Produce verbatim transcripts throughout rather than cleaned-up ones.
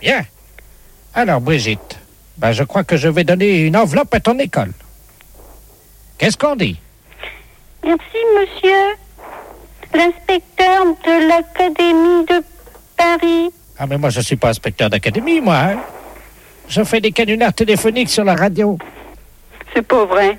Bien. Alors, Brigitte, ben, je crois que je vais donner une enveloppe à ton école. Qu'est-ce qu'on dit? Merci, monsieur. L'inspecteur de l'Académie de Paris. Ah, mais moi, je suis pas inspecteur d'académie, moi. Hein? Je fais des canulars téléphoniques sur la radio. C'est pas vrai.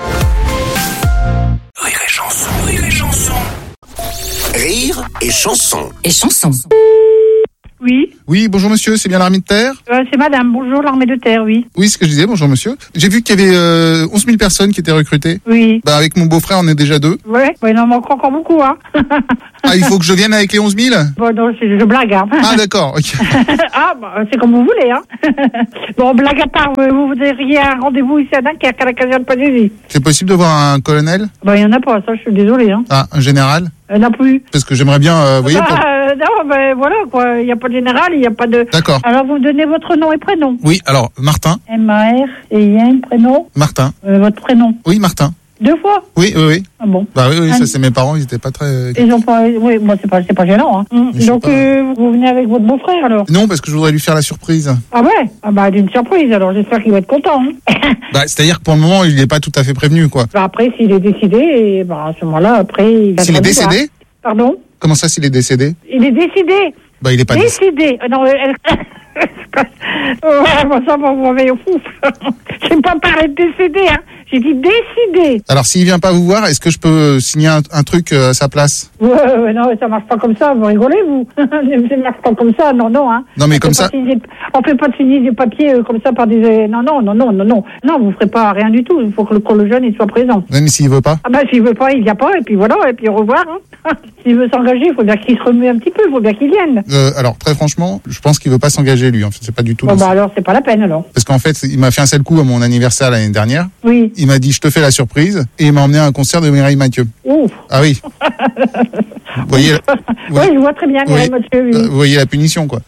Rire et chanson, rire et chanson. Rire et chanson. Et chanson. Oui. Oui, bonjour monsieur, c'est bien l'armée de terre? Euh, c'est madame, bonjour, l'armée de terre, oui. Oui, c'est ce que je disais, bonjour monsieur. J'ai vu qu'il y avait euh, onze mille personnes qui étaient recrutées. Oui. Bah avec mon beau-frère, on est déjà deux. Ouais, ouais, il en manque encore beaucoup, hein. Ah, il faut que je vienne avec les onze mille? Bon, non, je, je blague, hein. Ah d'accord, ok. Ah, bah, c'est comme vous voulez, hein. Bon, blague à part, vous, vous voudriez un rendez-vous ici à Dunkerque, à la caserne Padésie. C'est possible de voir un colonel? Bah, il y en a pas, ça, je suis désolée, hein. Ah, un général? Il n'y en a plus. Parce que j'aimerais bien, euh, vous voyez... Bah, pour- euh, non, ben voilà, quoi. Il n'y a pas de général, il n'y a pas de... D'accord. Alors, vous me donnez votre nom et prénom. Oui, alors, Martin. M A R et I N, prénom. Martin. Euh, votre prénom. Oui, Martin. Deux fois? Oui, oui, oui. Ah bon. Bah oui, oui, Ah, ça c'est mes parents, ils étaient pas très... Ils ont pas... Oui, bon, c'est pas, c'est pas gênant, hein. Mais je sais Donc, pas. euh, vous venez avec votre beau-frère, alors? Non, parce que je voudrais lui faire la surprise. Ah ouais? Ah bah, d'une surprise, alors j'espère qu'il va être content, hein. Bah, c'est-à-dire que pour le moment, il n'est pas tout à fait prévenu, quoi. Bah, après, s'il est décidé, et bah, à ce moment-là, après... Il va S'il est être décédé? hein. Pardon? Comment ça, s'il est décédé? Il est décidé. Bah, il est pas décédé. Décidé. Ah non, elle... ouais, bon, ça, bon, vous m'avez au fou. J'ai pas parlé de décédé, hein. J'ai dit décidé. Alors, s'il vient pas vous voir, est-ce que je peux signer un, un truc euh, à sa place? Ouais, ouais, non, ça marche pas comme ça, vous rigolez, vous. Ça marche pas comme ça, non, non, hein. Non, mais On comme fait ça... pas signer- On fait pas de signer des papiers euh, comme ça par des... Non, non, non, non, non, non. Non, vous ferez pas rien du tout. Il faut que le, que le jeune, il soit présent. Même s'il veut pas? Ah bah, s'il veut pas, il vient pas, et puis voilà, et puis au revoir, hein. S'il veut s'engager, il faut bien qu'il se remue un petit peu, il faut bien qu'il vienne. Euh, alors, très franchement, je pense qu'il veut pas s'engager, lui. En fait, c'est pas du tout... Bon, dans bah ça. alors, c'est pas la peine, alors. Parce qu'en fait, il m'a fait un seul coup à mon anniversaire l'année dernière. Oui. Il m'a dit, je te fais la surprise. Et il m'a emmené à un concert de Mireille Mathieu. Ouf. Ah oui. Vous voyez, Oui, je vois très bien, Mireille Oui. Mathieu, oui. euh, vous voyez la punition, quoi.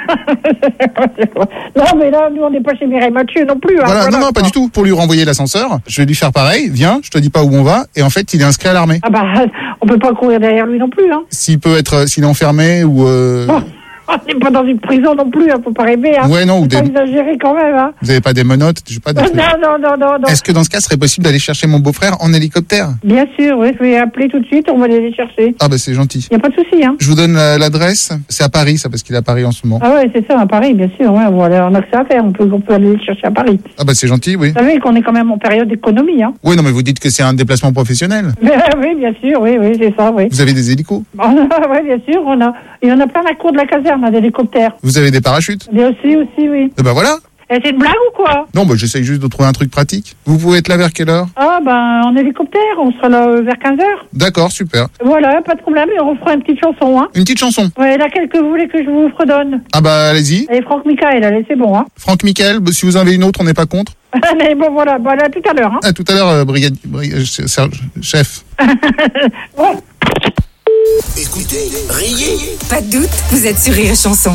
Non, mais là, nous, on n'est pas chez Mireille Mathieu non plus. Hein, Voilà, non, non, pas quoi. du tout. Pour lui renvoyer l'ascenseur, je vais lui faire pareil. Viens, je te dis pas où on va. Et en fait, il est inscrit à l'armée. Ah bah, on peut pas courir derrière lui non plus, hein. S'il peut être, euh, s'il est enfermé ou... euh, Bon, on n'est pas dans une prison non plus, hein, faut pas rêver, hein. Ouais, non, ou Faut pas des- exagérer quand même, hein. Vous avez pas des menottes, je sais pas. Des Non, trucs. non, non, non, non. Est-ce que dans ce cas, ce serait possible d'aller chercher mon beau-frère en hélicoptère? Bien sûr, oui, je vais appeler tout de suite, on va aller les chercher. Ah bah c'est gentil. Y a pas de souci, hein. Je vous donne euh, l'adresse. C'est à Paris, ça, parce qu'il est à Paris en ce moment. Ah ouais, c'est ça, à Paris, bien sûr, ouais, on va aller- on a que ça à faire, on peut, on peut aller les chercher à Paris. Ah bah c'est gentil, oui. Vous savez qu'on est quand même en période d'économie, hein. Oui, non, mais vous dites que c'est un déplacement professionnel. Mais, oui, bien sûr, oui, oui, c'est ça, oui. Vous avez des hélicos? Oui, bien sûr, on a, il y en a plein à la cour de la caserne, hein, d'hélicoptères. Vous avez des parachutes? Mais aussi, aussi, oui. Eh ben voilà. Et c'est une blague ou quoi? Non, bah j'essaye juste de trouver un truc pratique. Vous pouvez être là vers quelle heure? Ah, ben, en hélicoptère, on sera là euh, vers quinze heures. D'accord, super. Voilà, pas de problème, et on fera une petite chanson, hein. Une petite chanson. Ouais, laquelle que vous voulez que je vous fredonne? Ah bah allez-y. Allez, Franck Michael, allez, c'est bon, hein. Franck Michael, bah, si vous en avez une autre, on n'est pas contre. Allez, bon, voilà, bon, à tout à l'heure, hein. À tout à l'heure, euh, brigade, brigade- Serge- chef. Bon. Écoutez, riez. Pas de doute, vous êtes sur Rire et Chanson.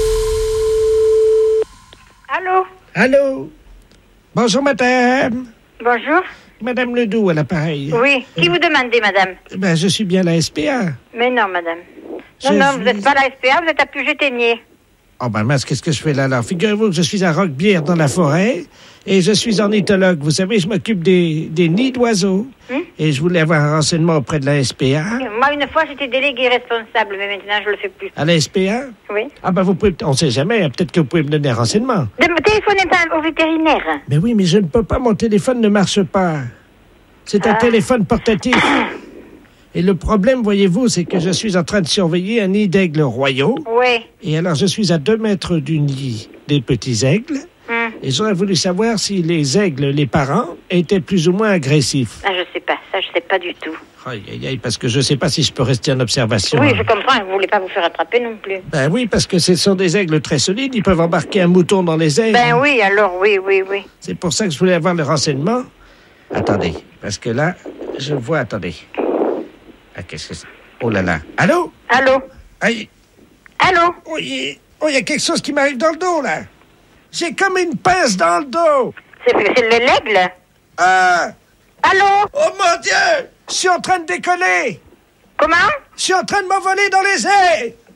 Allô? Allô? Bonjour, madame. Bonjour? Madame Ledoux à l'appareil. Oui. Qui vous demandez, madame? Ben, je suis bien la S P A. Mais non, madame. Je Non, non, suis- vous n'êtes pas à la S P A, vous êtes à Puget-Ténier. Oh ben mince, qu'est-ce que je fais là, là? Figurez-vous que je suis à Roquebière dans la forêt et je suis ornithologue. Vous savez, je m'occupe des, des nids d'oiseaux. Hum? Et je voulais avoir un renseignement auprès de la S P A. Moi, une fois, j'étais déléguée responsable, mais maintenant, je le fais plus. À la S P A? Oui. Ah ben vous pouvez, on sait jamais, peut-être que vous pouvez me donner un renseignement. Ne me téléphonez pas au vétérinaire. Mais oui, mais je ne peux pas, mon téléphone ne marche pas. C'est un Ah. téléphone portatif. Et le problème, voyez-vous, c'est que je suis en train de surveiller un nid d'aigles royaux. Oui. Et alors, je suis à deux mètres du nid des petits aigles. Hum. Et j'aurais voulu savoir si les aigles, les parents, étaient plus ou moins agressifs. Ah, je sais pas, ça, je sais pas du tout. Aïe, aïe, aïe, parce que je sais pas si je peux rester en observation. Oui, je comprends, vous voulez pas vous faire attraper non plus. Ben oui, parce que ce sont des aigles très solides. Ils peuvent embarquer un mouton dans les airs. Ben oui, alors, oui, oui, oui. C'est pour ça que je voulais avoir le renseignement. Attendez, parce que là, je vois... Attendez. Ah, qu'est-ce que c'est? Oh là là. Allô? Allô? Aïe. Allô? Oh, il oh, il y a quelque chose qui m'arrive dans le dos, là. J'ai comme une pince dans le dos. C'est c'est le l'aigle? Ah! Allô? Oh mon Dieu! Je suis en train de décoller. Comment? Je suis en train de m'envoler dans les airs.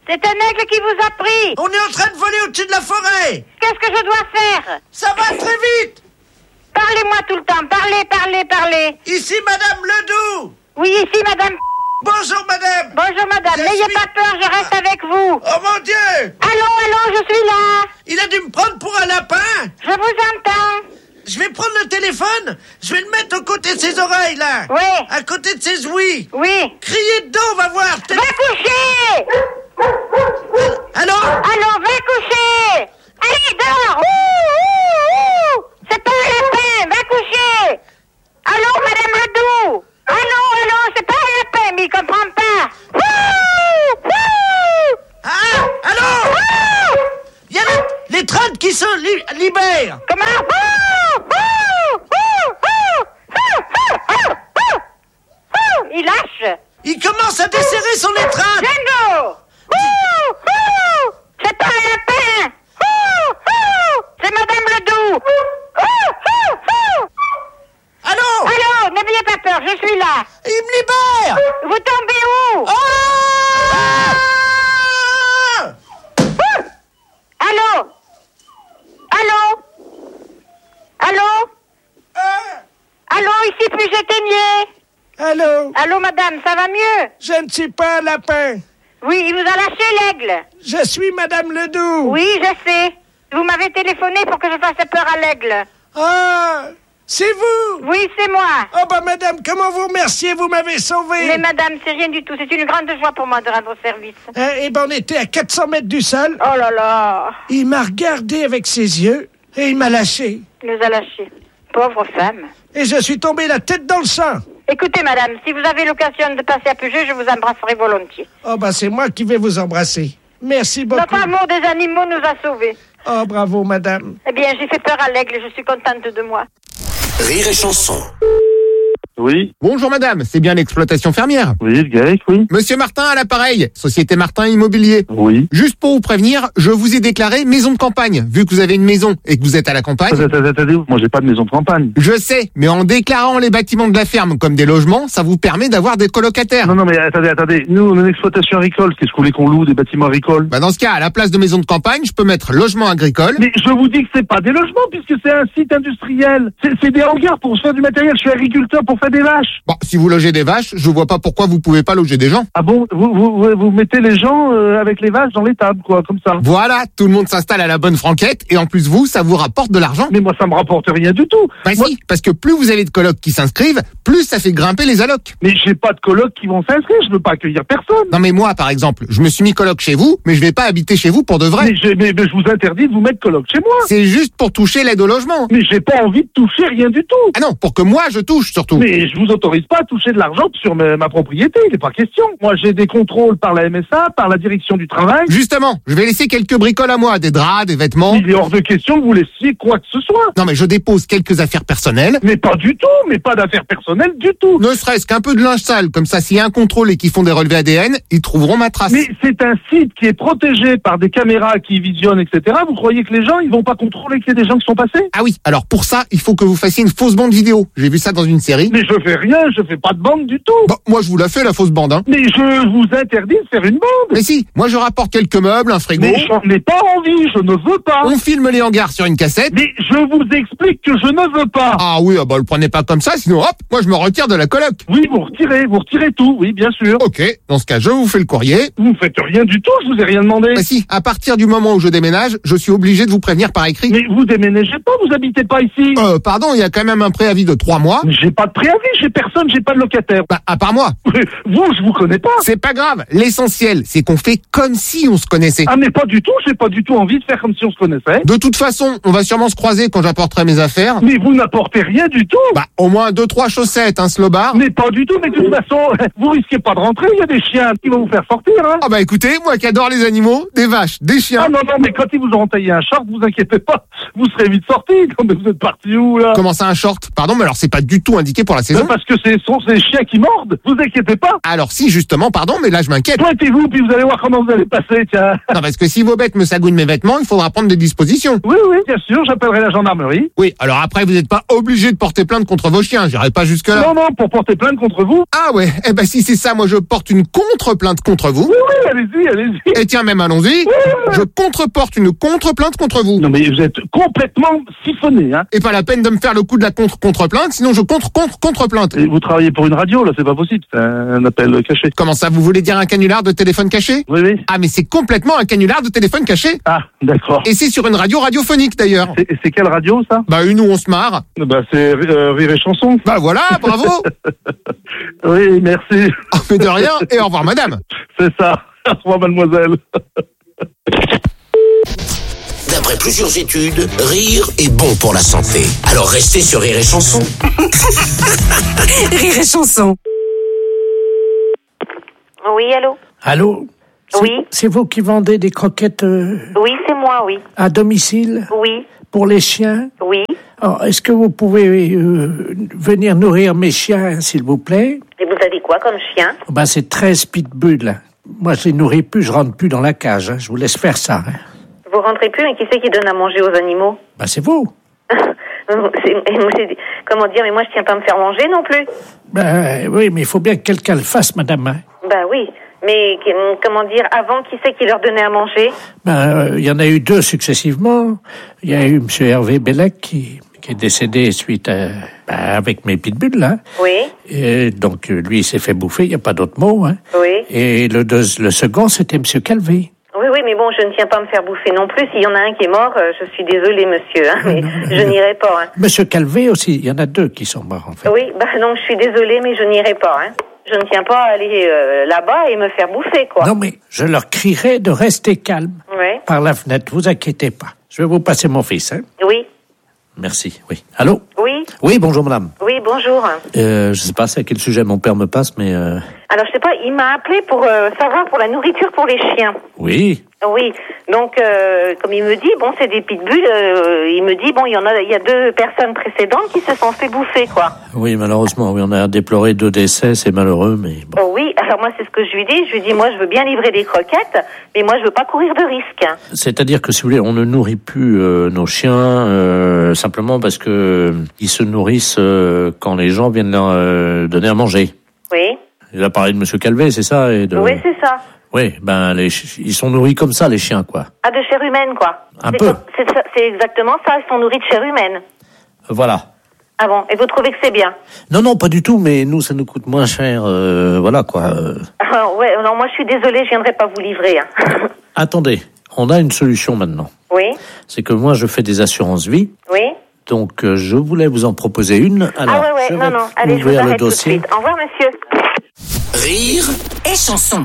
C'est un aigle qui vous a pris. On est en train de voler au-dessus de la forêt. Qu'est-ce que je dois faire? Ça va très vite. Parlez-moi tout le temps. Parlez, parlez, parlez. Ici Madame Ledoux. Oui, ici, madame. Bonjour madame. Bonjour, madame. Je N'ayez suis- pas peur, je reste avec vous. Oh mon Dieu. Allô, allô, je suis là. Il a dû me prendre pour un lapin. Je vous entends. Je vais prendre le téléphone. Je vais le mettre aux côtés de ses oreilles là. Oui. À côté de ses ouïes. Oui. Criez dedans, on va voir. Va coucher. Allô? Allô, va coucher. Allez, dehors. Ouh, ouh, ouh. C'est pas un lapin, va coucher. Allô, madame Ledoux. Allô, allô, c'est pas un lapin, mais il comprend pas. Ouh, ouh. Ah, allô? Ouh. Il y a les, les trades qui se li- libèrent. Comment? Ouh, ouh, ouh, ouh, ouh, ouh, ouh, ouh. Il lâche. Il commence à desserrer son étreinte. Django. Ouh, ouh. C'est pas un lapin. Ouh, ouh. C'est madame Ledoux. Ouh, ouh, ouh. Allô? Allô, n'ayez pas peur, je suis là. Il me libère. Vous tombez où? Ah! Allô? Allô? Allô? Ah! Allô, ici puis j'éteignais. Allô? Allô, madame, ça va mieux? Je ne suis pas un lapin. Oui, il vous a lâché l'aigle. Je suis Madame Ledoux. Oui, je sais. Vous m'avez téléphoné pour que je fasse peur à l'aigle. Ah! C'est vous? Oui, c'est moi. Oh bah madame, comment vous remercier, vous m'avez sauvé. Mais madame, c'est rien du tout. C'est une grande joie pour moi de rendre service. Hein, eh ben on était à quatre cents mètres du sol. Oh là là. Il m'a regardé avec ses yeux et il m'a lâché. Il nous a lâchés. Pauvre femme. Et je suis tombé la tête dans le sang. Écoutez, madame, si vous avez l'occasion de passer à Puget, je vous embrasserai volontiers. Oh bah c'est moi qui vais vous embrasser. Merci beaucoup. Notre amour des animaux nous a sauvés. Oh bravo madame. Eh bien, j'ai fait peur à l'aigle. Je suis contente de moi. Rire et chanson. Oui, Bonjour madame, c'est bien l'exploitation fermière. oui, le GAEC, oui. Monsieur Martin à l'appareil, Société Martin Immobilier. Oui. Juste pour vous prévenir, je vous ai déclaré maison de campagne, vu que vous avez une maison et que vous êtes à la campagne. Attendez, attendez, attendez, moi j'ai pas de maison de campagne. Je sais, mais en déclarant les bâtiments de la ferme comme des logements, ça vous permet d'avoir des colocataires. Non, non, mais attendez, attendez, nous on a une exploitation agricole, qu'est-ce que vous voulez qu'on loue, des bâtiments agricoles? Bah dans ce cas, à la place de maison de campagne, je peux mettre logement agricole. Mais je vous dis que c'est pas des logements, puisque c'est un site industriel. C'est c'est des hangars pour se faire du matériel, je suis agriculteur pour faire des vaches. Bon, si vous logez des vaches, je vois pas pourquoi vous pouvez pas loger des gens. Ah bon, vous, vous, vous, vous mettez les gens euh, avec les vaches dans les tables, quoi, comme ça. Voilà, tout le monde s'installe à la bonne franquette et en plus vous, ça vous rapporte de l'argent. Mais moi ça me rapporte rien du tout. Bah Moi- si, parce que plus vous avez de colocs qui s'inscrivent, plus ça fait grimper les allocs. Mais j'ai pas de colocs qui vont s'inscrire, je veux pas accueillir personne. Non mais moi, par exemple, je me suis mis coloc chez vous, mais je vais pas habiter chez vous pour de vrai. Mais, j'ai- mais, mais je vous interdis de vous mettre coloc chez moi. C'est juste pour toucher l'aide au logement. Mais j'ai pas envie de toucher rien du tout. Ah non, pour que moi je touche surtout. Mais je vous autorise pas à toucher de l'argent sur ma, ma propriété, il n'est pas question. Moi, j'ai des contrôles par la M S A, par la direction du travail. Justement, je vais laisser quelques bricoles à moi, des draps, des vêtements. Il est hors de question que vous laissiez quoi que ce soit. Non mais je dépose quelques affaires personnelles. Mais pas du tout, mais pas d'affaires personnelles du tout. Ne serait-ce qu'un peu de linge sale, comme ça s'il y a un contrôle et qu'ils font des relevés A D N, ils trouveront ma trace. Mais c'est un site qui est protégé par des caméras qui visionnent, et cetera. Vous croyez que les gens, ils vont pas contrôler qu'il y a des gens qui sont passés? Ah oui, alors pour ça, il faut que vous fassiez une fausse bande vidéo. J'ai vu ça dans une série. Mais je fais rien, je fais pas de bande du tout. Bon, moi je vous la fais la fausse bande, hein. Mais je vous interdis de faire une bande. Mais si, moi je rapporte quelques meubles, un frigo. Mais j'en ai pas envie, je ne veux pas. On filme les hangars sur une cassette. Mais je vous explique que je ne veux pas. Ah oui, ah bah le prenez pas comme ça, sinon hop, moi je me retire de la coloc. Oui, vous retirez, vous retirez tout, oui, bien sûr. Ok, dans ce cas, je vous fais le courrier. Vous ne faites rien du tout, je vous ai rien demandé. Bah si, à partir du moment où je déménage, je suis obligé de vous prévenir par écrit. Mais vous déménagez pas, vous habitez pas ici. Euh, pardon, il y a quand même un préavis de trois mois. Mais j'ai pas de préavis, j'ai personne, j'ai pas de locataire. Bah, à part moi. Vous, je vous connais pas. C'est pas grave. L'essentiel, c'est qu'on fait comme si on se connaissait. Ah mais pas du tout, j'ai pas du tout envie de faire comme si on se connaissait. De toute façon, on va sûrement se croiser quand j'apporterai mes affaires. Mais vous n'apportez rien du tout. Bah, au moins deux, trois chaussettes, un slobard. Mais pas du tout, mais de toute façon, vous risquez pas de rentrer, il y a des chiens qui vont vous faire sortir, hein. Ah bah écoutez, moi qui adore les animaux, des vaches, des chiens. Ah non, non, mais quand ils vous auront taillé un short, vous inquiétez pas, vous serez vite sortis. Mais vous êtes parti où, là? Comment ça un short? Pardon, mais alors c'est pas du tout indiqué pour la saison. Ben, parce que ce sont ces chiens qui mordent, vous inquiétez pas. Alors si, justement, pardon, mais là je m'inquiète. Pointez-vous, puis vous allez voir comment vous allez passer, tiens. Non, parce que si vos bêtes me sagouinent mes vêtements, il faudra prendre des dispositions. Oui, oui, bien sûr, j'appellerai la gendarmerie. Oui, alors après, vous n'êtes pas obligé de porter plainte contre vos chiens, j'irai pas jusque-là. Non, non, pour porter plainte contre vous. Ah ouais, eh ben si c'est ça, moi je porte une contre-plainte contre vous. Oui, oui, allez-y, allez-y. Et tiens, même allons-y, Oui, oui. je contre-porte une contre-plainte contre vous. Non, mais vous êtes complètement siphonné, hein. Et pas la peine de me faire le coup de la contre-contre-plainte, sinon je contre-contre-contre-plainte. Et vous travaillez pour une radio, là, c'est pas possible, c'est un appel caché. Comment ça, vous voulez dire un canular de téléphone caché? Oui, oui. Ah mais c'est complètement un canular de téléphone caché. Ah, d'accord. Et c'est sur une radio radiophonique d'ailleurs. C'est, c'est quelle radio, ça? Bah une où on se marre. Bah, c'est euh, Rire et Chanson. Bah voilà, bravo. Oui, merci. Oh, mais de rien, et au revoir madame. C'est ça. Au revoir, mademoiselle. D'après plusieurs études, rire est bon pour la santé. Alors restez sur Rire et Chanson. Rire et chanson. Oui, allô? Allô? C'est- Oui. C'est vous qui vendez des croquettes euh, Oui, c'est moi, oui. à domicile Oui, pour les chiens? oui. Alors, est-ce que vous pouvez euh, venir nourrir mes chiens, s'il vous plaît? Et vous avez quoi comme chien? Ben, c'est treize pitbulls. Moi, je les nourris plus, je rentre plus dans la cage. Hein. Je vous laisse faire ça. Hein. Vous rentrez plus, mais qui c'est qui donne à manger aux animaux? Ben, c'est vous. C'est- c'est- Comment dire, mais moi je tiens pas à me faire manger non plus. Ben, oui, mais il faut bien que quelqu'un le fasse, madame. Hein. Bah oui, mais que- comment dire, avant, qui c'est qui leur donnait à manger? Ben, il y en a eu deux successivement. Il y a eu M. Hervé Bellec qui, qui est décédé suite à, ben, avec mes pitbulls, là. Oui, Et donc, lui, il s'est fait bouffer, il n'y a pas d'autre mot. Hein. oui. Et le, deux, le second, c'était M. Calvé. Oui, oui, mais bon, je ne tiens pas à me faire bouffer non plus. S'il y en a un qui est mort, euh, je suis désolée, monsieur, hein, mais je n'irai pas. Hein. Monsieur Calvé aussi, il y en a deux qui sont morts, en fait. Oui, bah non, je suis désolée, mais je n'irai pas. Hein. Je ne tiens pas à aller euh, là-bas et me faire bouffer, quoi. Non, mais je leur crierai de rester calme Oui, par la fenêtre, vous inquiétez pas. Je vais vous passer mon fils, hein. oui, Merci, oui. Allô? oui, Oui, bonjour madame. oui, bonjour. Euh, je sais pas c'est à quel sujet mon père me passe, mais... Euh... Alors, je sais pas, il m'a appelé pour euh, savoir pour la nourriture pour les chiens. Oui. Oui, donc euh, comme il me dit, bon, c'est des pitbulls, euh, il me dit, bon, il y en a, il y a deux personnes précédentes qui se sont fait bouffer, quoi. Oui, malheureusement, oui, on a déploré deux décès, c'est malheureux, mais bon. Oh oui, alors moi, c'est ce que je lui dis. Je lui dis, moi, je veux bien livrer des croquettes, mais moi, je veux pas courir de risque. C'est-à-dire que, si vous voulez, on ne nourrit plus euh, nos chiens euh, simplement parce que euh, ils se nourrissent euh, quand les gens viennent leur euh, donner à manger. Oui. Il a parlé de Monsieur Calvé, c'est ça et de... Oui, c'est ça. Oui, ben, les chi- ils sont nourris comme ça, les chiens, quoi. Ah, de chair humaine, quoi. Un C'est peu. comme- C'est, ça- c'est exactement ça, ils sont nourris de chair humaine. Voilà. Ah bon, et vous trouvez que c'est bien? Non, non, pas du tout, mais nous, ça nous coûte moins cher, euh, voilà, quoi. euh. Ah, ouais, non, moi, je suis désolée, je viendrai pas vous livrer. Hein. Attendez, on a une solution maintenant. Oui, C'est que moi, je fais des assurances vie. oui. Donc, euh, je voulais vous en proposer une. Alors, ah ouais, ouais, je non, vais non, allez, je vous ouvrir le arrête tout de dossier. suite. Au revoir, monsieur. Rire Et chanson.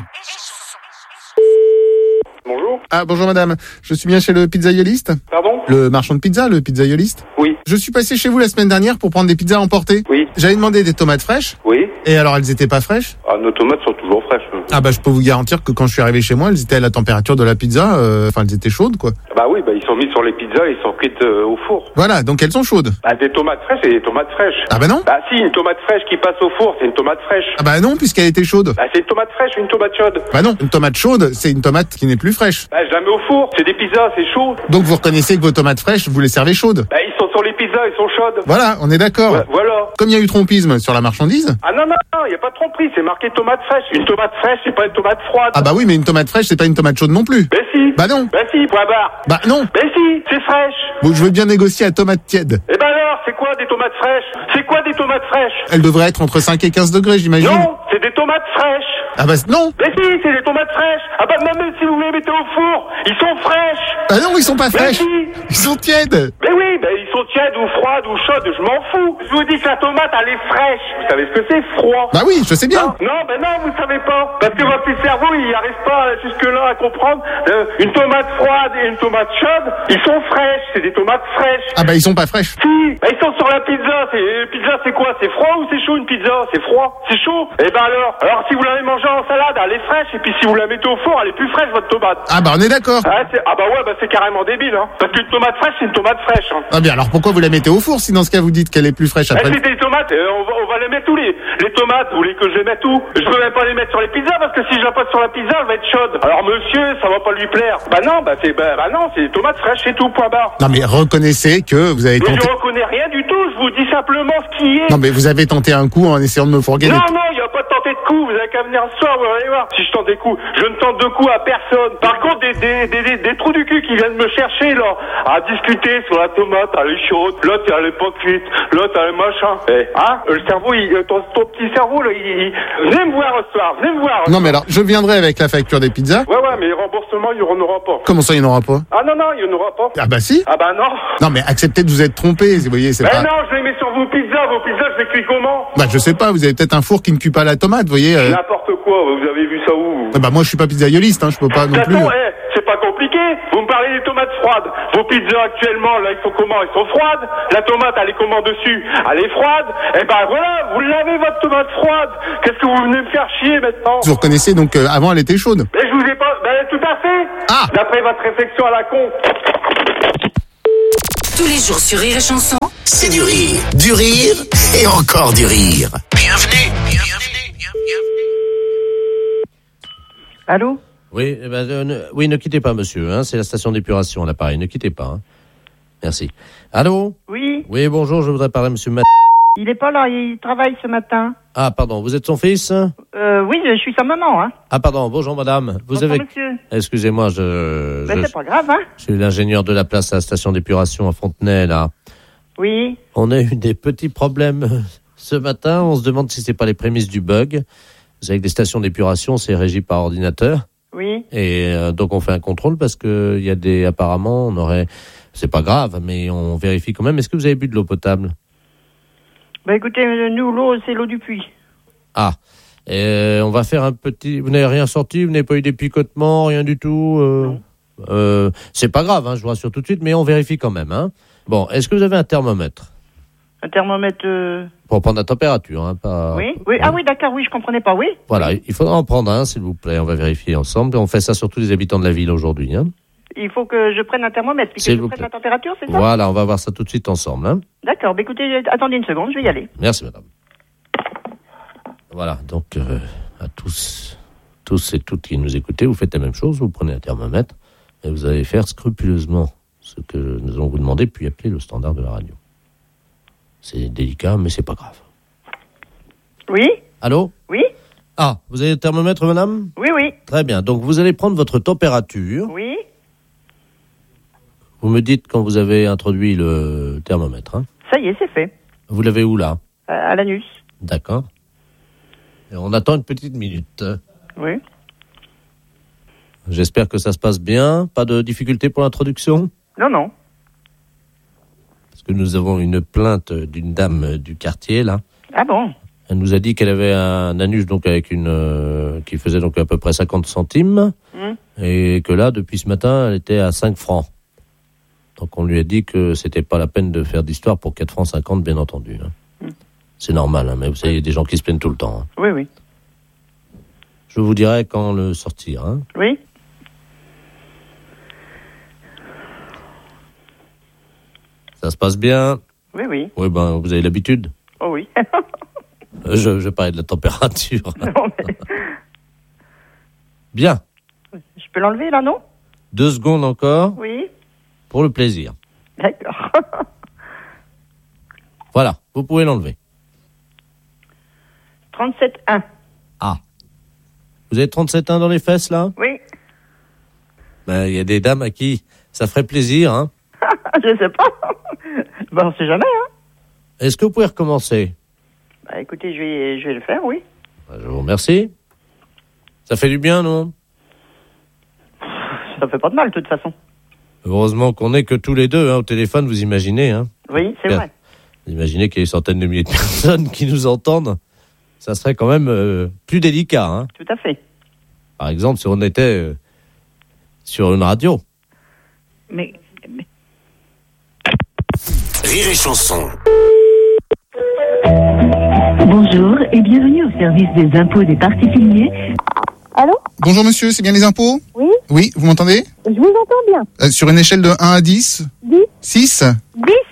Bonjour. Ah, bonjour madame. Je suis bien chez le pizzaïoliste. Pardon? Le marchand de pizza, le pizzaïoliste. Oui. Je suis passé chez vous la semaine dernière pour prendre des pizzas emportées. Oui. J'avais demandé des tomates fraîches. Oui. Et alors, elles étaient pas fraîches? Ah, nos tomates sont toujours fraîches. Ah bah, je peux vous garantir que quand je suis arrivé chez moi, elles étaient à la température de la pizza. euh, Enfin, elles étaient chaudes, quoi. Bah oui, bah ils sont mis sur les pizzas, ils sont cuites euh, au four. Voilà, donc elles sont chaudes. Bah des tomates fraîches, c'est des tomates fraîches. Ah bah non. Bah si, une tomate fraîche qui passe au four, c'est une tomate fraîche. Ah bah non, puisqu'elle était chaude. Bah c'est une tomate fraîche ou une tomate chaude. Bah non, une tomate chaude, c'est une tomate qui n'est plus fraîche. Bah je la mets au four, c'est des pizzas, c'est chaud. Donc vous reconnaissez que vos tomates fraîches, vous les servez chaudes. Bah ils sont sur les pizzas, ils sont chaudes. Voilà, on est d'accord. Ouais, voilà. Comme il y a eu trompisme sur la marchandise. Ah non, non, non, y a pas de tromperie, c'est marqué tomate fraîche. Une tomate fraîche, c'est pas une tomate froide. Ah bah oui, mais une tomate fraîche, c'est pas une tomate chaude non plus. Bah si. Bah non. Bah si, point barre. Bah non. Bah si, c'est fraîche. Bon, je veux bien négocier à tomate tiède. Eh ben alors, c'est quoi des tomates fraîches? C'est quoi des tomates fraîches? Elle devrait être entre cinq et quinze degrés, j'imagine. Non, c'est des tomates fraîches. Ah bah non. Mais si, c'est des tomates fraîches. Ah bah même si vous les mettez au four, ils sont fraîches. Ah non, ils sont pas Mais fraîches. si. Ils sont tièdes. Mais oui, ben ils sont tièdes ou froides ou chaudes, je m'en fous. Je vous dis que la tomate, elle est fraîche. Vous savez ce que c'est, froid? Bah oui, je sais bien. Non, non, ben non, vous savez pas. Parce que votre petit cerveau, il arrive pas jusque-là à comprendre. Euh, une tomate froide et une tomate chaude, ils sont fraîches. C'est des tomates fraîches. Ah bah ils sont pas fraîches. Si, ben, ils sont sur la pizza. C'est, euh, pizza, c'est quoi? C'est froid ou c'est chaud une pizza? C'est froid. C'est chaud. Eh ben alors, alors si vous l'avez mangée en salade, elle est fraîche. Et puis si vous la mettez au four, elle est plus fraîche, votre tomate. Ah bah on est d'accord. Ah, c'est- ah bah ouais, bah c'est carrément débile, hein. Parce qu'une tomate fraîche, c'est une tomate fraîche, hein. Ah bien, alors pourquoi vous la mettez au four? four si dans ce cas vous dites qu'elle est plus fraîche après. Eh, c'est des tomates, euh, on, va, on va les mettre où les, les tomates, vous voulez que je les mette où? Je peux même pas les mettre sur les pizzas parce que si je la pose sur la pizza, elle va être chaude. Alors monsieur, ça va pas lui plaire. Bah non, bah c'est bah, bah non, c'est des tomates fraîches et tout, point barre. Non mais reconnaissez que vous avez Mais tenté... je reconnais rien du tout, je vous dis simplement ce qui est. Non mais vous avez tenté un coup en essayant de me fourguer. Non, des... non, il n'y a pas de tenter de coup, vous avez qu'à venir ce soir, vous allez voir. Si je tente des coups, je ne tente de coups à personne. Par contre, des, des, des, des, des trous du cul qui viennent me chercher, là, à discuter sur la tomate, elle est chaude, l'autre, elle est pas cuite, l'autre, elle est machin. Eh, hein, le cerveau, il, ton, ton petit cerveau, là, il, il... Venez me voir ce soir, venez me voir. Non mais alors, je viendrai avec la facture des pizzas. Ouais, ouais, mais remboursement, il n'y en aura pas. Comment ça, il n'y en aura pas? Ah non, non, il n'y en aura pas. Ah bah si. Ah bah non. Non mais acceptez de vous être trompé, vous voyez, c'est Mais pas... non, je les mets sur vos pizzas, vos pizzas, je les cuis comment? Bah je sais pas, vous avez peut-être un four qui ne cuit pas la tomate, vous voyez. Euh... N'importe quoi, vous avez vu ça où? Ah bah moi je suis pas pizzaïoliste, hein, je peux pas non plus. Attends, eh, c'est pas compliqué. Vous me parlez des tomates froides. Vos pizzas actuellement, là, ils sont comment? Ils sont froides. La tomate, elle est comment dessus? Elle est froide. Eh ben voilà, vous l'avez votre tomate froide. Qu'est-ce que vous venez me faire chier maintenant? Vous reconnaissez donc euh, avant elle était chaude. Mais je vous ai pas... Ben tout à fait. Ah. D'après votre réflexion à la con. Tous les jours sur Rire et Chanson. C'est du rire, du rire et encore du rire. Bienvenue, bienvenue, bienvenue. Allô? Oui, eh ben, euh, ne, oui, ne quittez pas, monsieur. Hein, c'est la station d'épuration, l'appareil. Ne quittez pas. Hein. Merci. Allô? Oui, Oui, bonjour. Je voudrais parler à monsieur Mat... il est pas là, il travaille ce matin. Ah, pardon. Vous êtes son fils? Euh, oui, je suis sa maman, hein. Ah, pardon. Bonjour, madame. Vous Bonjour, avez... monsieur. Excusez-moi, je... Ben, je... c'est pas grave, hein. je suis l'ingénieur de la place à la station d'épuration à Fontenay, là. Oui. On a eu des petits problèmes ce matin. On se demande si c'est pas les prémices du bug. Vous savez que les stations d'épuration, c'est régi par ordinateur. Oui. Et euh, donc on fait un contrôle parce que il y a des... Apparemment, on aurait... C'est pas grave, mais on vérifie quand même. Est-ce que vous avez bu de l'eau potable? Ben, écoutez, nous, l'eau, c'est l'eau du puits. Ah. Et on va faire un petit... Vous n'avez rien sorti? Vous n'avez pas eu des picotements? Rien du tout? euh... Non. Euh, c'est pas grave, hein, je vous rassure tout de suite, mais on vérifie quand même. Hein. Bon, est-ce que vous avez un thermomètre? Un thermomètre... euh, Pour prendre la température, hein, pas... Oui, oui. Ah oui, d'accord, oui, je comprenais pas, oui. Voilà, il faudra en prendre un, s'il vous plaît. On va vérifier ensemble. On fait ça sur tous les habitants de la ville aujourd'hui. Hein. Il faut que je prenne un thermomètre, puis que S'il je vous prenne plaît. la température, c'est ça? Voilà, on va voir ça tout de suite ensemble. Hein. D'accord, ben écoutez, attendez une seconde, je vais y aller. Merci, madame. Voilà, donc euh, à tous, tous et toutes qui nous écoutez, vous faites la même chose. Vous prenez un thermomètre et vous allez faire scrupuleusement ce que nous allons vous demander, puis appeler le standard de la radio. C'est délicat, mais c'est pas grave. Oui? Allô? Oui? Ah, vous avez le thermomètre, madame? Oui, oui. Très bien. Donc, vous allez prendre votre température. Oui? Vous me dites quand vous avez introduit le thermomètre. Hein. Ça y est, c'est fait. Vous l'avez où, là? Euh, à l'anus. D'accord. Et on attend une petite minute. Oui. J'espère que ça se passe bien. Pas de difficulté pour l'introduction? Non, non. Parce que nous avons une plainte d'une dame du quartier, là. Ah bon? Elle nous a dit qu'elle avait un anus donc avec une euh, qui faisait donc à peu près cinquante centimes Hum. et que là depuis ce matin elle était à cinq francs. Donc on lui a dit que c'était pas la peine de faire d'histoire pour quatre francs cinquante, bien entendu. Hein. Hum. C'est normal, hein, mais vous savez, il y a des gens qui se plaignent tout le temps. Hein. Oui, oui. Je vous dirai quand le sortir. Hein. Oui? Ça se passe bien? Oui, oui. Oui, ben vous avez l'habitude. Oh oui. Euh, Je, je parlais de la température. Non, mais... Bien. Je peux l'enlever, là, non? Deux secondes encore Oui. pour le plaisir. D'accord. Voilà, vous pouvez l'enlever. trente-sept un. Ah. Vous avez trente-sept un dans les fesses, là? Oui. Ben, il y a des dames à qui ça ferait plaisir, hein. Je sais pas. Ben, on sait jamais, hein. Est-ce que vous pouvez recommencer? Bah, écoutez, je vais, je vais le faire, oui. Ben, je vous remercie. Ça fait du bien, non? Ça fait pas de mal, de toute façon. Heureusement qu'on n'est que tous les deux, hein, au téléphone, vous imaginez, hein. Oui, c'est Bien. vrai. Vous imaginez qu'il y a des centaines de milliers de personnes qui nous entendent. Ça serait quand même euh, plus délicat, hein. Tout à fait. Par exemple, si on était euh, sur une radio. Mais, mais... Rire et chanson. Bonjour et bienvenue au service des impôts des particuliers. Allô? Bonjour monsieur, c'est bien les impôts? Oui. Oui, vous m'entendez? Je vous entends bien. Euh, sur une échelle de un à dix? dix. six? dix.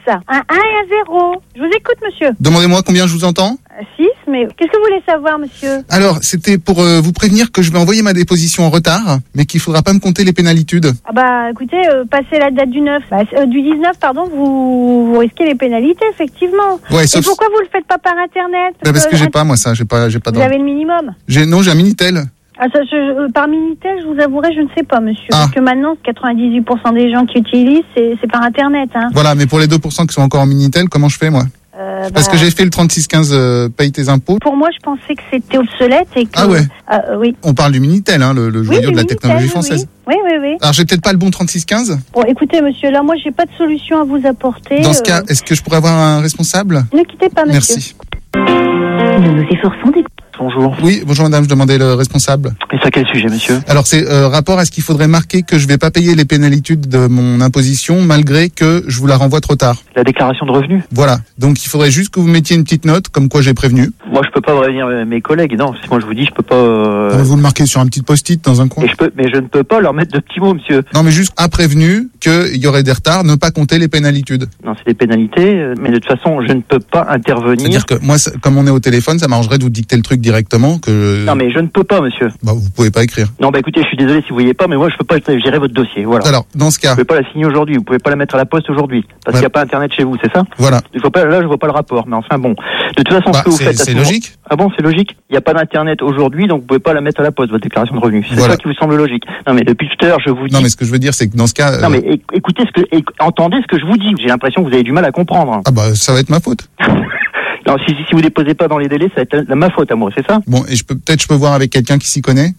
Un un et un zéro. Je vous écoute, monsieur. Demandez-moi combien je vous entends. six, mais qu'est-ce que vous voulez savoir, monsieur? Alors, c'était pour euh, vous prévenir que je vais envoyer ma déposition en retard, mais qu'il faudra pas me compter les pénalitudes. Ah bah, écoutez, euh, passez la date du neuf, bah, euh, du dix-neuf, pardon, vous, vous risquez les pénalités, effectivement. Ouais, sauf... Et pourquoi vous le faites pas par Internet? Bah parce que j'ai euh, pas, moi, ça, j'ai pas, j'ai pas. Vous de... avez le minimum? J'ai, non, j'ai un Minitel. Ah, ça, je, euh, par Minitel, je vous avouerai, je ne sais pas, monsieur. Ah. Parce que maintenant, quatre-vingt-dix-huit pour cent des gens qui utilisent, c'est, c'est par Internet, hein. Voilà, mais pour les deux pour cent qui sont encore en Minitel, comment je fais, moi? Euh, Parce bah, que j'ai fait le trente-six quinze euh, paye tes impôts. Pour moi, je pensais que c'était obsolète et que... Ah ouais. Euh, oui. On parle du Minitel, hein, le, le joyau oui, de la Minitel, technologie oui, française. Oui, oui, oui. Alors j'ai peut-être pas le bon trente-six quinze. Bon, écoutez, monsieur, là, moi, j'ai pas de solution à vous apporter. Dans ce euh... cas, est-ce que je pourrais avoir un responsable? Ne quittez pas, monsieur. Merci. Nous nous efforçons des... Bonjour. Oui, bonjour madame, je demandais le responsable. Et c'est à quel sujet, monsieur? Alors c'est euh, rapport à ce qu'il faudrait marquer que je vais pas payer les pénalitudes de mon imposition malgré que je vous la renvoie trop tard. La déclaration de revenus? Voilà, donc il faudrait juste que vous mettiez une petite note comme quoi j'ai prévenu. Moi je peux pas prévenir mes collègues, non. Moi je vous dis, je peux pas... Euh... Vous le marquez sur un petit post-it dans un coin. Et je peux, mais je ne peux pas leur mettre de petits mots, monsieur. Non mais juste a prévenu qu'il y aurait des retards, ne pas compter les pénalitudes. Non, c'est des pénalités, mais de toute façon je ne peux pas intervenir. C'est-à-dire que moi, comme on est au téléphone, ça m'arrangerait de vous dicter le truc directement que... Non mais je ne peux pas, monsieur. Bah vous pouvez pas écrire. Non bah écoutez, je suis désolé si vous voyez pas, mais moi je peux pas gérer votre dossier, voilà. Alors, dans ce cas... Vous pouvez pas la signer aujourd'hui, vous pouvez pas la mettre à la poste aujourd'hui, parce ouais. qu'il n'y a pas internet chez vous, c'est ça? Voilà. Il faut pas, là je vois pas le rapport, mais enfin bon. De toute façon, bah, ce que vous c'est, faites... C'est logique. Ah bon, c'est logique? Il n'y a pas d'internet aujourd'hui, donc vous pouvez pas la mettre à la poste, votre déclaration de revenus. C'est voilà. ça qui vous semble logique. Non mais depuis tout à l'heure, je vous dis... Non mais ce que je veux dire, c'est que dans ce cas... Euh... Non mais écoutez ce que... Entendez ce que je vous dis, j'ai l'impression que vous avez du mal à comprendre. Ah bah ça va être ma faute. Non, si, si vous déposez pas dans les délais, ça va être la, ma faute à moi, c'est ça? Bon, et je peux peut-être je peux voir avec quelqu'un qui s'y connaît.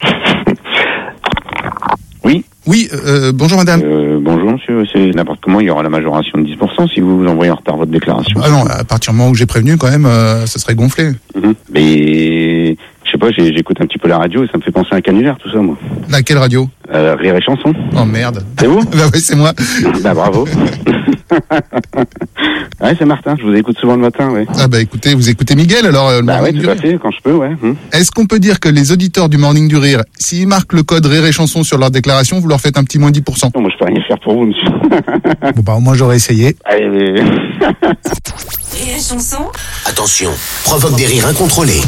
Oui. Oui, euh, bonjour madame. Euh, bonjour monsieur, c'est n'importe comment, il y aura la majoration de dix pour cent si vous vous envoyez en retard votre déclaration. Ah non, à partir du moment où j'ai prévenu quand même, euh, ça serait gonflé. Mmh. Mais je sais pas, j'ai, j'écoute un petit peu la radio et ça me fait penser à un canulaire tout ça moi. Laquelle radio? euh, Rire et chanson. Oh merde. C'est vous? Bah oui, c'est moi. Bah bravo. Ouais, c'est Martin, je vous écoute souvent le matin, ouais. Ah bah écoutez, vous écoutez Miguel alors euh, le Bah ouais, Morning tout du à fait, quand je peux, ouais. Hum. Est-ce qu'on peut dire que les auditeurs du Morning du Rire, s'ils marquent le code Rire et Chanson sur leur déclaration, vous leur faites un petit moins dix pour cent? Non, moi je peux rien faire pour vous, monsieur. Bon bah au moins j'aurais essayé. Allez, mais... Rire et Chanson. Attention, provoque des rires incontrôlés.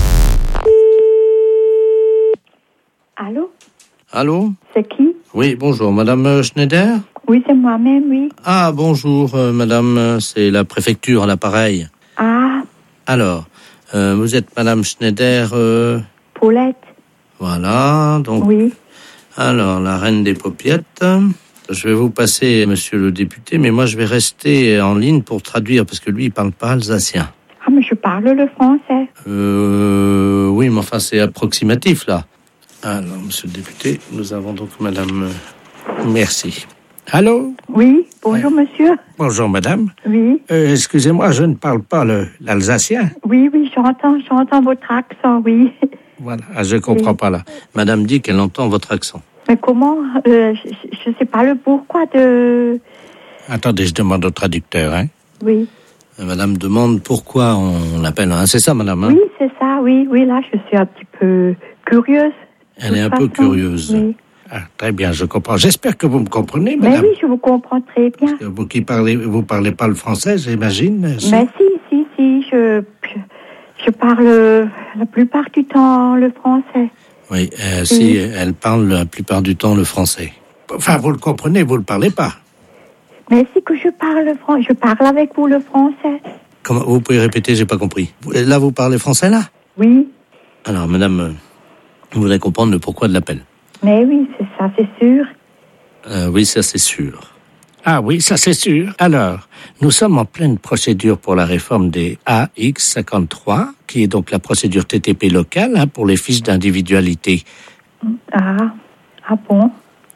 Allô? Allô? C'est qui? Oui, bonjour, madame Schneider? Oui, c'est moi-même, oui. Ah, bonjour, euh, madame, c'est la préfecture à l'appareil. Ah, Alors, euh, vous êtes madame Schneider... Euh... Paulette. Voilà, donc... Oui. Alors, la reine des paupiettes. Je vais vous passer, monsieur le député, mais moi, je vais rester en ligne pour traduire, parce que lui, il parle pas alsacien. Ah, mais je parle le français. Euh... Oui, mais enfin, c'est approximatif, là. Alors, monsieur le député, nous avons donc madame... Merci. Allô? Oui, bonjour, ouais. Monsieur. Bonjour, madame. Oui. Euh, excusez-moi, je ne parle pas le, l'alsacien. Oui, oui, j'entends, j'entends votre accent, oui. Voilà, ah, je comprends oui. pas, là. Madame dit qu'elle entend votre accent. Mais comment? euh, Je ne sais pas le pourquoi de... Attendez, je demande au traducteur, hein. Oui. Madame demande pourquoi on l'appelle, hein. C'est ça, madame, hein? Oui, c'est ça, oui, oui, là, je suis un petit peu curieuse. Elle est un façon. peu curieuse. Oui. Ah, très bien, je comprends. J'espère que vous me comprenez, madame. Mais oui, je vous comprends très bien. Parce que vous qui parlez, vous parlez pas le français, j'imagine. Si. Mais si, si, si, je, je, je parle la plupart du temps le français. Oui, euh, oui. Si, elle parle la plupart du temps le français. Enfin, vous le comprenez, vous le parlez pas. Mais si que je parle le français, je parle avec vous le français. Comment, vous pouvez répéter, j'ai pas compris. Là, vous parlez français, là? Oui. Alors, madame, vous allez comprendre le pourquoi de l'appel. Mais oui, c'est ça, c'est sûr. Euh, oui, ça c'est sûr. Ah oui, ça c'est sûr. Alors, nous sommes en pleine procédure pour la réforme des A X cinquante-trois, qui est donc la procédure T T P locale hein, pour les fiches d'individualité. Ah, ah bon?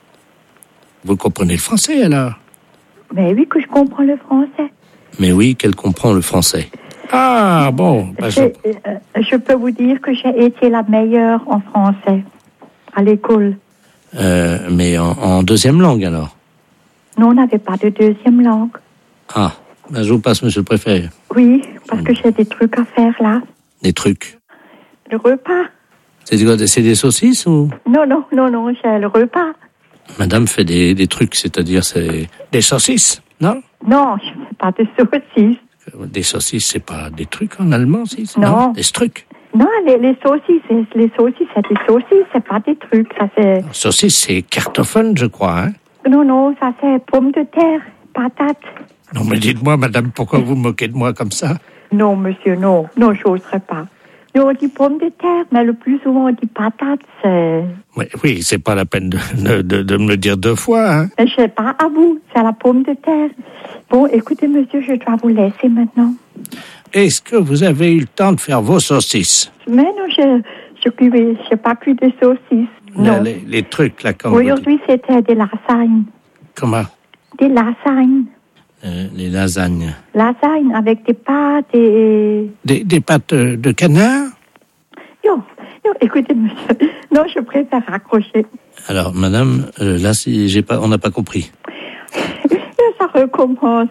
Vous comprenez le français alors? Mais oui, que je comprends le français. Mais oui, qu'elle comprend le français. Ah bon. Bah, je... Je, euh, je peux vous dire que j'ai été la meilleure en français. À l'école. Euh, mais en, en deuxième langue, alors? Non, on n'avait pas de deuxième langue. Ah, ben je vous passe, monsieur le préfet. Oui, parce que j'ai des trucs à faire, là. Des trucs? Le repas. C'est quoi, c'est des saucisses, ou? Non, non, non, non, j'ai le repas. Madame fait des, des trucs, c'est-à-dire, c'est des saucisses, non? Non, je ne fais c'est pas des saucisses. Des saucisses, c'est pas des trucs en allemand, si? Non. non. Des trucs. Non, les, les saucisses, c'est- les saucisses, c'est des saucisses, c'est pas des trucs. Ça, c'est... Saucisses, c'est Kartoffeln, je crois, hein? Non, non, ça, c'est pommes de terre, patates. Non, mais dites-moi, madame, pourquoi vous vous moquez de moi comme ça? Non, monsieur, non. Non, je n'oserais pas. Nous, on dit pommes de terre, mais le plus souvent, on dit patates. C'est... Oui, oui, c'est pas la peine de, de, de, de me le dire deux fois, hein? Mais je sais pas à vous, c'est la pomme de terre. Bon, écoutez, monsieur, je dois vous laisser maintenant. Est-ce que vous avez eu le temps de faire vos saucisses? Mais non, je je cuis, je pas cuit des saucisses. Là, Non. les, les trucs, là, comme vous dites. Aujourd'hui, c'était des lasagnes. Comment? Des lasagnes. Euh, les lasagnes. Lasagnes avec des pâtes et... Des, des pâtes euh, de canard? Non, non, écoutez, monsieur. Non, je préfère raccrocher. Alors, madame, euh, là, si j'ai pas, on n'a pas compris. Ça recommence.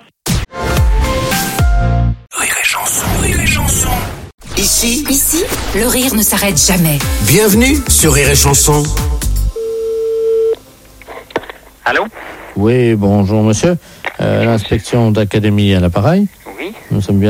Rire et chanson, rire et chanson. Ici, Ici, le rire ne s'arrête jamais. bienvenue sur Rire et chanson. Allô? Oui, bonjour monsieur. Euh, L'inspection d'académie à l'appareil. Oui. Nous sommes bien